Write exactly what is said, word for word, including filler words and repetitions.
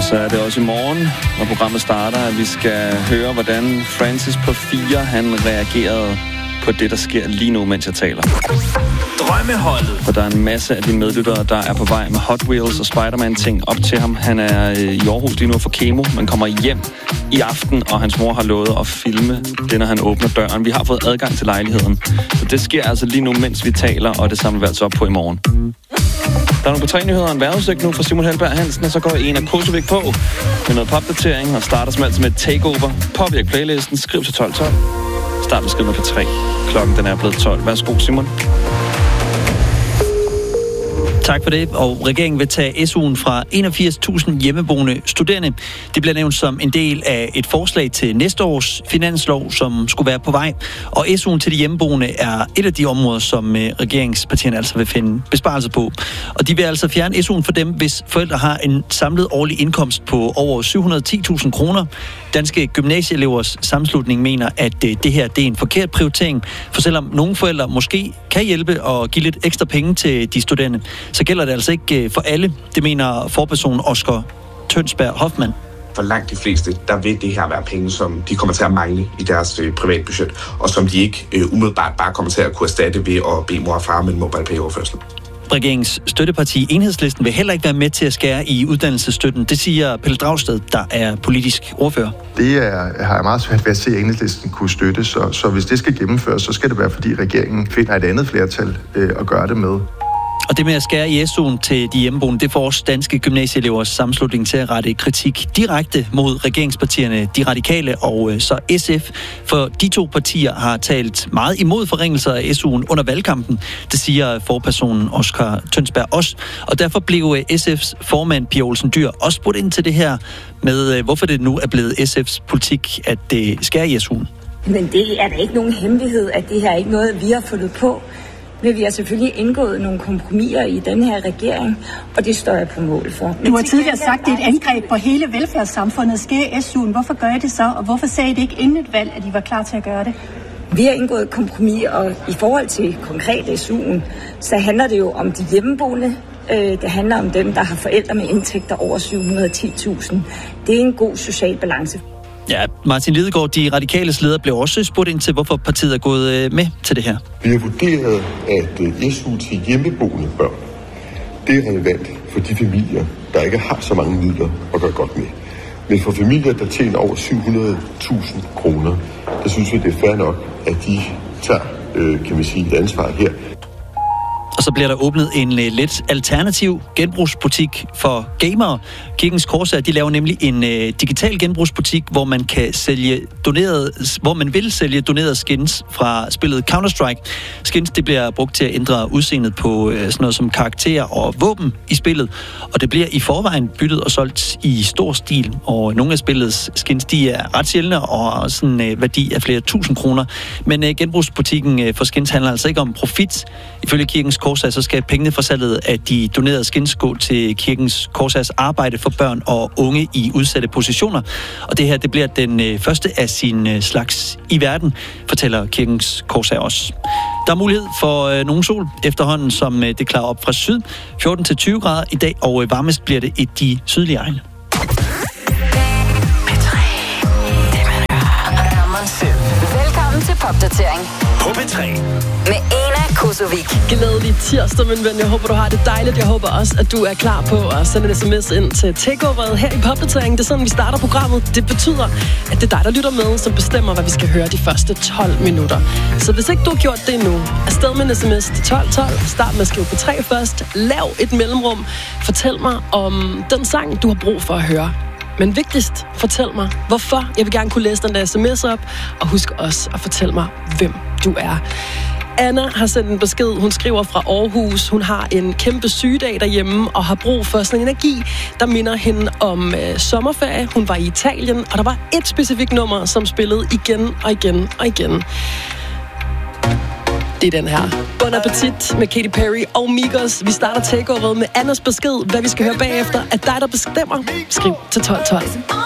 Og så er det også i morgen, når programmet starter, at vi skal høre, hvordan Francis på fire, han reagerede på det, der sker lige nu, mens jeg taler. Drømmeholdet. For der er en masse af de medlyttere, der er på vej med Hot Wheels og Spider-Man-ting op til ham. Han er i Aarhus lige nu for kemo, men kommer hjem i aften, og hans mor har lovet at filme det, når han åbner døren. Vi har fået adgang til lejligheden. Så det sker altså lige nu, mens vi taler, og det samler vi altså op på i morgen. Der er nogle på tre nyheder og en vejrudsigt nu fra Simon Helberg Hansen, og så går en af Kosovik på med noget popdatering og starter som altid med et takeover. Påvirk playlisten, skriv til tolv tolv. Start beskeden på tre. Klokken den er blevet tolv. Værsgo, Simon. Tak for det, og regeringen vil tage S U'en fra enogfirs tusind hjemmeboende studerende. Det bliver nævnt som en del af et forslag til næste års finanslov, som skulle være på vej. Og S U'en til de hjemmeboende er et af de områder, som regeringspartierne altså vil finde besparelser på. Og de vil altså fjerne S U'en for dem, hvis forældre har en samlet årlig indkomst på over syv hundrede og ti tusind kroner. Danske Gymnasieelevers Sammenslutning mener, at det her det er en forkert prioritering, for selvom nogle forældre måske kan hjælpe og give lidt ekstra penge til de studerende, så gælder det altså ikke for alle. Det mener forperson Oscar Tønsberg Hoffmann. For langt de fleste, der vil det her være penge, som de kommer til at mangle i deres øh, privatbudget, og som de ikke øh, umiddelbart bare kommer til at kunne erstatte ved at bede mor og far med en MobilePay-overførsel. Regeringens støtteparti Enhedslisten vil heller ikke være med til at skære i uddannelsesstøtten. Det siger Pelle Dragsted, der er politisk ordfører. Det er, har jeg meget svært ved at se, at Enhedslisten kunne støtte, så, så hvis det skal gennemføres, så skal det være, fordi regeringen finder et andet flertal øh, at gøre det med. Og det med at skære i S U'en til de hjemmeboende, det får også Danske Gymnasieelevers Sammenslutning til at rette kritik direkte mod regeringspartierne, de radikale og så S F. For de to partier har talt meget imod forringelser af S U'en under valgkampen. Det siger forpersonen Oscar Tønsberg også. Og derfor blev S F's formand Pia Olsen Dyhr også spurgt ind til det her med, hvorfor det nu er blevet S F's politik at skære i S U'en. Men det er da ikke nogen hemmelighed, at det her er ikke noget, vi har fundet på. Men vi har selvfølgelig indgået nogle kompromiser i den her regering, og det står jeg på mål for. Du har tidligere sagt, at det er et angreb på hele velfærdssamfundet, skære S U'en. Hvorfor gør I det så, og hvorfor sagde I det ikke inden et valg, at I var klar til at gøre det? Vi har indgået kompromis, og i forhold til konkret S U'en, så handler det jo om de hjemmeboende. Det handler om dem, der har forældre med indtægter over syv hundrede og ti tusind. Det er en god social balance. Ja, Martin Lidegaard, de radikales leder, blev også spurgt ind til, hvorfor partiet er gået med til det her. Vi har vurderet, at S U til hjemmeboende børn, det er relevant for de familier, der ikke har så mange midler at gøre godt med. Men for familier, der tjener over syv hundrede tusind kroner, der synes vi, det er fair nok, at de tager, øh, kan man sige, et ansvar her. Og så bliver der åbnet en uh, lidt alternativ genbrugsbutik for gamere. Kirkens Korshær, de laver nemlig en uh, digital genbrugsbutik, hvor man kan sælge doneret, hvor man vil sælge donerede skins fra spillet Counter-Strike. Skins, det bliver brugt til at ændre udseendet på uh, sådan noget som karakterer og våben i spillet. Og det bliver i forvejen byttet og solgt i stor stil. Og nogle af spillets skins, de er ret sjældne og har sådan en uh, værdi af flere tusind kroner. Men uh, genbrugsbutikken uh, for skins handler altså ikke om profit. Ifølge Kirkens Korshær, så skal pengene fra salget af de donerede skins gå til Kirkens Korshærs arbejde for børn og unge i udsatte positioner. Og det her, det bliver den øh, første af sin øh, slags i verden, fortæller Kirkens Korshær også. Der er mulighed for øh, nogen sol efterhånden, som øh, det klarer op fra syd. fjorten til tyve grader i dag, og øh, varmest bliver det i de sydlige egne. Velkommen til Popdatering på P tre med Ena Kosovik. Glædelig tirsdag, min ven. Jeg håber, du har det dejligt. Jeg håber også, at du er klar på at sende en sms ind til takeoveret her i Popdatering. Det er sådan, vi starter programmet. Det betyder, at det er dig, der lytter med, som bestemmer, hvad vi skal høre de første tolv minutter. Så hvis ikke du har gjort det endnu, afsted med en sms til tolv tolv. Start med at skrive på tre først. Lav et mellemrum. Fortæl mig om den sang, du har brug for at høre. Men vigtigst, fortæl mig, hvorfor. Jeg vil gerne kunne læse den der sms op, og husk også at fortælle mig, hvem du er. Anna har sendt en besked. Hun skriver fra Aarhus. Hun har en kæmpe sygedag derhjemme, og har brug for sådan en energi, der minder hende om øh, sommerferie. Hun var i Italien, og der var et specifikt nummer, som spillede igen og igen og igen. Det er den her. Bon appetit med Katy Perry og Migos. Vi starter takeoveret med Annas besked. Hvad vi skal høre bagefter, er dig, der bestemmer. Skriv til tolv tolv.